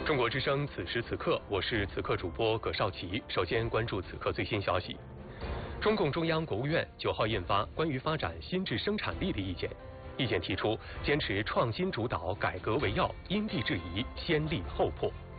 中国之声此时此刻，我是此刻主播葛少奇。首先关注此刻最新消息。中共中央、国务院9号印发关于发展新质生产力的意见。意见提出，坚持创新主导、改革为要，因地制宜，先立后破。